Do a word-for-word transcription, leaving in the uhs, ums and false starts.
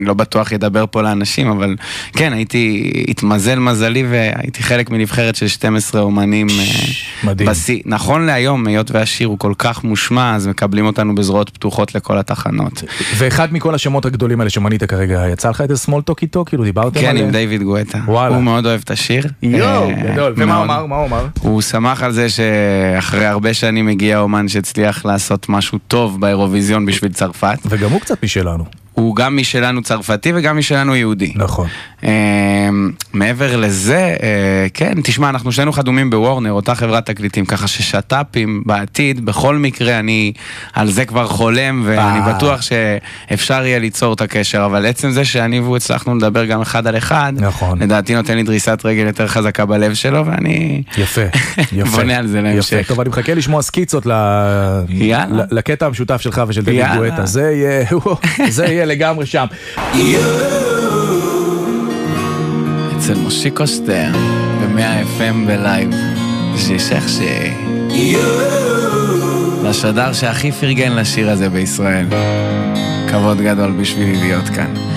לא בטוח ידבר פה לאנשים, אבל כן, הייתי, התמזל מזלי והייתי חלק מנבחרת של שתים עשרה אומנים. מדהים. בסי, נכון להיום, היות והשיר הוא כל כך מושמע, אז מקבלים אותנו בזרועות פתוחות לכל התחנות. ואחד מכל השמות הגדולים האלה שמנית כרגע, יצא לך את הסמול טוק איתו? כאילו דיברתם כן, עליהם? עם דיוויד גואטה. וואלה. הוא מאוד אוהב את השיר. יואו, גדול. ומה הוא אמר? מה הוא אמר? הוא שמח על זה שאחרי הרבה שנים הגיע אומן שהצליח לעשות משהו טוב באירוויזיון בשביל צרפת. וגם הוא קצת משלנו. הוא גם משלנו צרפתי וגם משלנו יהודי. נכון. מעבר לזה, כן, תשמע, אנחנו שנינו חדומים בוורנר, אותה חברת תקליטים, ככה ששטאפים בעתיד, בכל מקרה אני על זה כבר חולם, ואני בטוח שאפשר יהיה ליצור את הקשר, אבל עצם זה שאני והוא הצלחנו לדבר גם אחד על אחד, לדעתי נותן לי דריסת רגל יותר חזקה בלב שלו, ואני יפה, יפה. בונה על זה להמשך. טוב, אני מחכה לשמוע סקיצות לקטע המשותף שלך ושל דיוויד גואטה, זה יהיה, זה יהיה לגמרי שם. אצל מושיקו שטרן ב-מאה אף אם בלייב ששכשי לשדר שהכי פרגן לשיר הזה בישראל. כבוד גדול בשבילי להיות כאן.